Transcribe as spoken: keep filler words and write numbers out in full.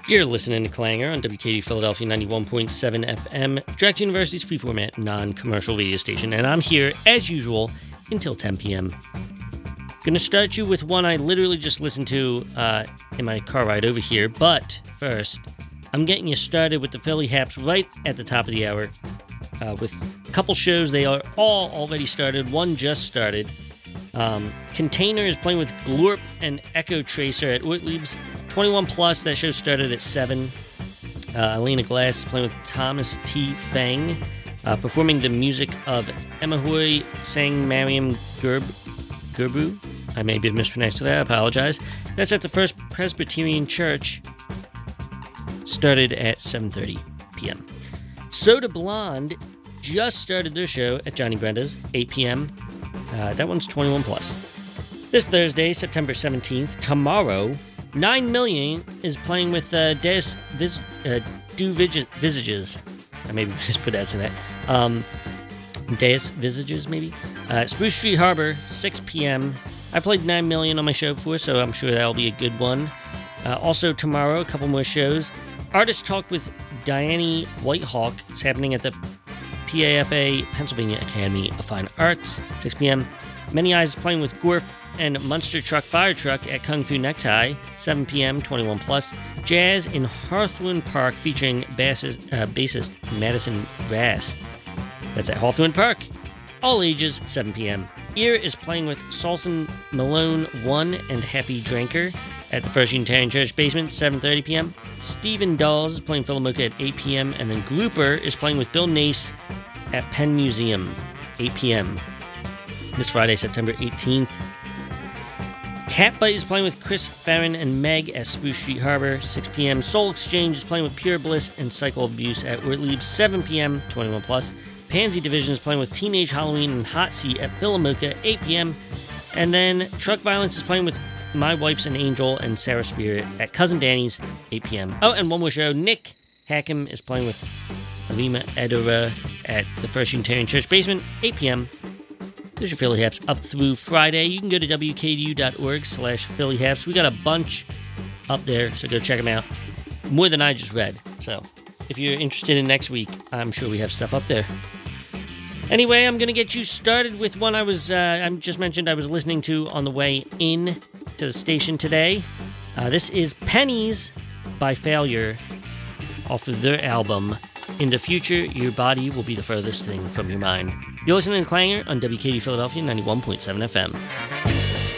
You're listening to Clanger on W K D Philadelphia ninety-one point seven F M, Drexel University's free-format, non-commercial radio station, and I'm here, as usual, until ten p.m. Gonna start you with one I literally just listened to uh, in my car ride over here, but first, I'm getting you started with the Philly Haps right at the top of the hour, uh, with a couple shows. They are all already started. One just started. Um, Container is playing with Glorp and Echo Tracer at Ortlieb's. twenty-one plus, that show started at seven. Uh, Elena Glass is playing with Thomas T. Fang, uh, performing the music of Emahoy Sang Mariam Gerb, Gerbu. I may be mispronounced that, I apologize. That's at the First Presbyterian Church. Started at seven thirty p.m. Soda Blonde just started their show at Johnny Brenda's, eight p.m. Uh, that one's twenty-one plus. This Thursday, September seventeenth, tomorrow, nine million is playing with uh, Deus Vis- uh, Du Vig- Visages. I maybe just put that in that. Um, Deus Visages, maybe? Uh, Spruce Street Harbor, six p.m. I played nine million on my show before, so I'm sure that'll be a good one. Uh, also, tomorrow, a couple more shows. Artist Talk with Diane Whitehawk is happening at the P A F A Pennsylvania Academy of Fine Arts, six p.m. Many Eyes is playing with Gorf and Munster Truck Fire Truck at Kung Fu Necktie, seven p.m., twenty-one plus. Jazz in Hawthorne Park featuring bassist, uh, bassist Madison Rast. That's at Hawthorne Park. All ages, seven p.m. Ear is playing with Salson Malone one and Happy Drinker at the First Unitarian Church basement, seven thirty p.m. Stephen Dawes is playing Philomoka at eight p.m. And then Grouper is playing with Bill Nace at Penn Museum, eight p.m. This Friday, September eighteenth. Catbite is playing with Chris Farron and Meg at Spruce Street Harbor, six p.m. Soul Exchange is playing with Pure Bliss and Cycle of Abuse at Ortlieb, seven p.m., twenty-one plus. Pansy Division is playing with Teenage Halloween and Hot Seat at Philomoka, eight p.m. And then Truck Violence is playing with My Wife's an Angel and Sarah Spirit at Cousin Danny's, eight p.m. Oh, and one more show. Nick Hackham is playing with Alima Edora at the First Unitarian Church basement, eight p.m. There's your Philly Haps up through Friday. You can go to W K D U dot org slash Philly Haps. We got a bunch up there, so go check them out. More than I just read. So if you're interested in next week, I'm sure we have stuff up there. Anyway, I'm going to get you started with one I was, uh, I just mentioned I was listening to on the way in to the station today. Uh, this is Pennies by Failure off of their album, In the Future, Your Body Will Be the Furthest Thing from Your Mind. You're listening to Clanger on W K D Philadelphia ninety-one point seven F M.